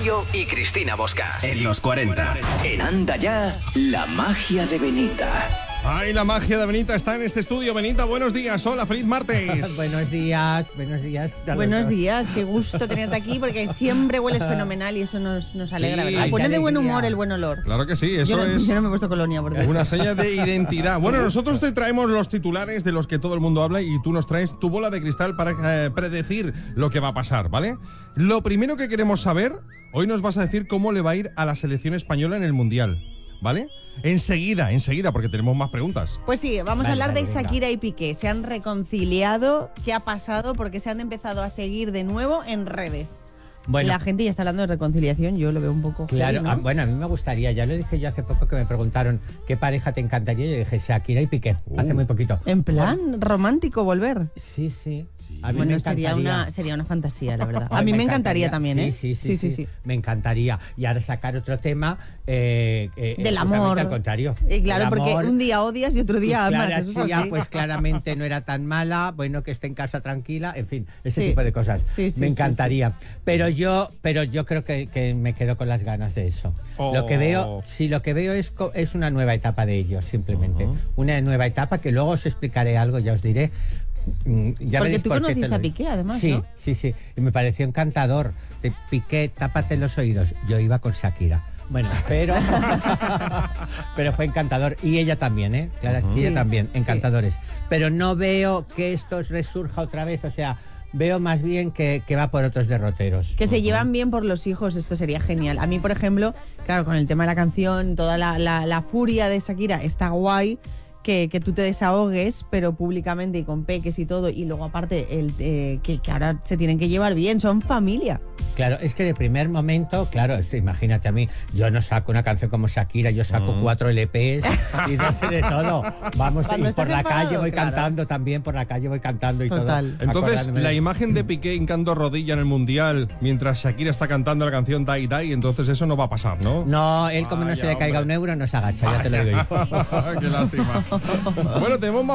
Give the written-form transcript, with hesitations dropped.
Tamayo y Cristina Bosca. En los 40. En Anda Ya, la magia de Benita. Ay, la magia de Benita está en este estudio. Benita, buenos días. Hola, feliz martes. Buenos días. Buenos días, qué gusto tenerte aquí porque siempre hueles fenomenal y eso nos alegra, Sí. ¿verdad? Pone de buen humor el buen olor. Claro que sí, eso Yo no me he puesto colonia porque... una seña de identidad. Bueno, nosotros te traemos los titulares de los que todo el mundo habla y tú nos traes tu bola de cristal para predecir lo que va a pasar, ¿vale? Lo primero que queremos saber, hoy nos vas a decir cómo le va a ir a la selección española en el Mundial, ¿vale? Enseguida, porque tenemos más preguntas. Pues sí, vamos a hablar de venga. Shakira y Piqué. Se han reconciliado. ¿Qué ha pasado? Porque se han empezado a seguir de nuevo en redes. Bueno, La gente ya está hablando de reconciliación, yo lo veo un poco claro, heavy, ¿no? bueno, a mí me gustaría, ya lo dije yo hace poco que me preguntaron qué pareja te encantaría, yo dije Shakira y Piqué, hace muy poquito. En plan romántico volver. Sí. A mí Bueno, me encantaría. sería una fantasía, la verdad. Ay, A mí me encantaría también, ¿eh? Sí. Me encantaría. Y ahora sacar otro tema del amor. Al contrario. Y claro, El porque amor. un día odias y otro día amas. Clara eso es Chía, así. pues claramente no era tan mala, bueno, que esté en casa tranquila, en fin, ese Sí. tipo de cosas. Sí, me encantaría. Pero yo creo que me quedo con las ganas de eso. Lo que veo es una nueva etapa de ellos, simplemente. Una nueva etapa que luego os explicaré algo, ya os diré. Ya Porque veréis tú por qué conociste te lo a digo. Piqué, además, Sí, ¿no? sí. Y me pareció encantador. Te Piqué, tápate los oídos. Yo iba con Shakira. Bueno, pero fue encantador. Y ella también, ¿eh? Claro, ella también, encantadores. Pero no veo que esto resurja otra vez, o sea, veo más bien que va por otros derroteros. Que se llevan bien por los hijos, esto sería genial. A mí, por ejemplo, claro, con el tema de la canción, toda la furia de Shakira está guay. Que tú te desahogues, pero públicamente y con peques y todo, y luego aparte que ahora se tienen que llevar bien, son familia. Claro, es que de primer momento, claro, imagínate a mí, yo no saco una canción como Shakira, yo saco 4 LPs y no sé de todo. Vamos, Cuando y por estás la enfadado, calle voy claro. cantando también, por la calle voy cantando y Total. todo. Entonces, acordándome la de- imagen de Piqué hincando rodilla en el Mundial mientras Shakira está cantando la canción Die Die, entonces eso no va a pasar, ¿no? No, él como no Vaya, se le caiga hombre. un euro no se agacha, ya te lo digo yo. Qué lástima. Bueno, tenemos más